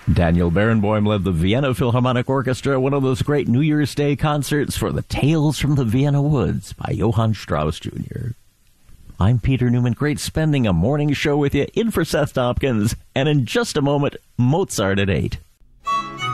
Daniel Barenboim led the Vienna Philharmonic Orchestra, one of those great New Year's Day concerts for the Tales from the Vienna Woods by Johann Strauss Jr. I'm Peter Newman. Great spending a morning show with you in for Seth Tompkins. And in just a moment, Mozart at 8.